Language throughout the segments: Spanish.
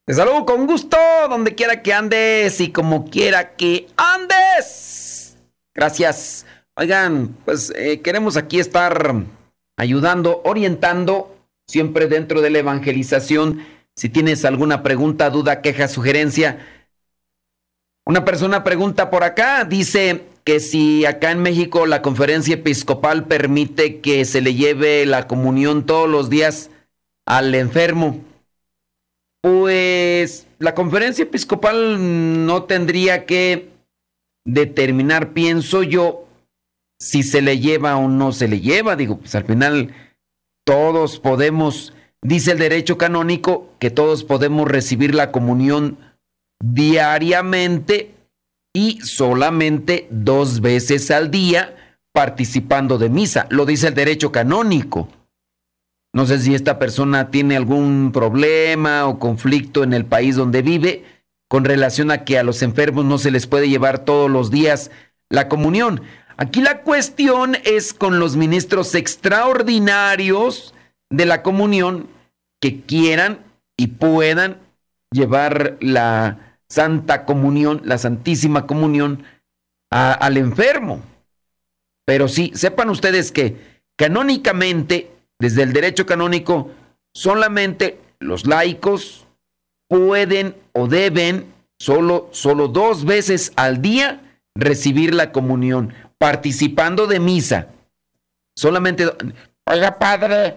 Te saludo con gusto, donde quiera que andes y como quiera que andes. Gracias. Oigan, pues queremos aquí estar ayudando, orientando, siempre dentro de la evangelización. Si tienes alguna pregunta, duda, queja, sugerencia. Una persona pregunta por acá, dice que si acá en México la conferencia episcopal permite que se le lleve la comunión todos los días al enfermo. Pues la conferencia episcopal no tendría que determinar, pienso yo, si se le lleva o no se le lleva. Digo, pues al final todos podemos, dice el derecho canónico, que todos podemos recibir la comunión diariamente y solamente 2 veces al día participando de misa. Lo dice el derecho canónico. No sé si esta persona tiene algún problema o conflicto en el país donde vive con relación a que a los enfermos no se les puede llevar todos los días la comunión. Aquí la cuestión es con los ministros extraordinarios de la comunión que quieran y puedan llevar la Santa Comunión, la Santísima Comunión al enfermo. Pero sí, sepan ustedes que canónicamente, desde el derecho canónico, solamente los laicos pueden o deben solo 2 veces al día recibir la comunión, participando de misa. Solamente... Oiga, padre,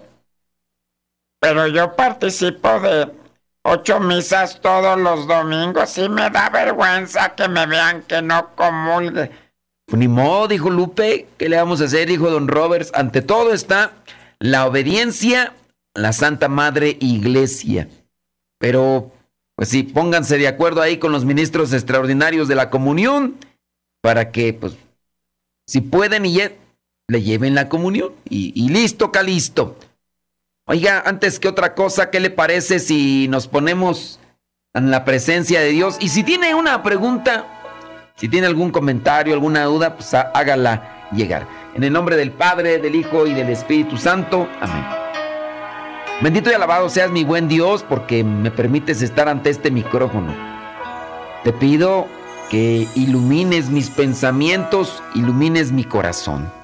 pero yo participo de 8 misas todos los domingos y me da vergüenza que me vean que no comulgue. Ni modo, dijo Lupe, ¿qué le vamos a hacer? Dijo don Roberts. Ante todo está la obediencia a la Santa Madre Iglesia. Pero, pues sí, pónganse de acuerdo ahí con los ministros extraordinarios de la comunión para que, pues, si pueden y le lleven la comunión. Y listo, calisto. Oiga, antes que otra cosa, ¿qué le parece si nos ponemos en la presencia de Dios? Y si tiene una pregunta, si tiene algún comentario, alguna duda, pues hágala llegar. En el nombre del Padre, del Hijo y del Espíritu Santo. Amén. Bendito y alabado seas, mi buen Dios, porque me permites estar ante este micrófono. Te pido que ilumines mis pensamientos, ilumines mi corazón.